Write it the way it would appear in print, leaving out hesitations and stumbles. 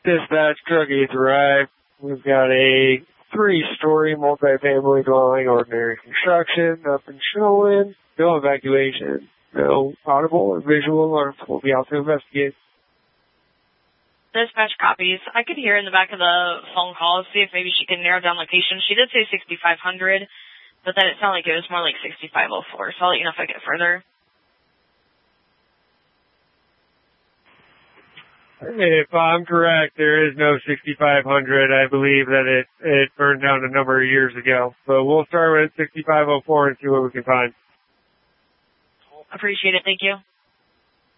Dispatch Drug 8 arrived. We've got a 3-story multifamily dwelling, ordinary construction, up in Showland. No evacuation. No audible or visual alarms. We'll be out to investigate. Dispatch copies. I could hear in the back of the phone call, see if maybe she can narrow down location. She did say 6500, but then it sounded like it was more like 6504, so I'll let you know if I get further. If I'm correct, there is no 6500. I believe that it burned down a number of years ago. But we'll start with 6504 and see what we can find. Appreciate it. Thank you.